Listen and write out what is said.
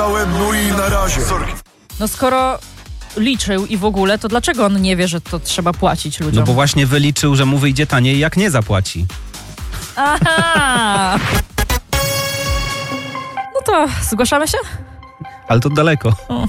Wyjechałem, no i na razie. No skoro liczył i w ogóle, to dlaczego on nie wie, że to trzeba płacić ludziom? No bo właśnie wyliczył, że mu wyjdzie taniej, jak nie zapłaci. Aha! No to zgłaszamy się? Ale to daleko.